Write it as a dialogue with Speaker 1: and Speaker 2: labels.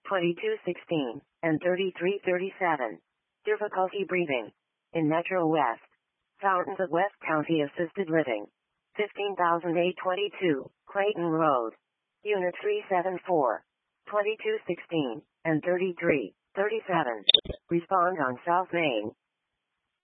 Speaker 1: 2216, and 3337. Difficulty breathing. In Metro West. Fountains of West County Assisted Living. 15,822, Clayton Road. Unit 374. 2216, and 3337. Respond on South Main.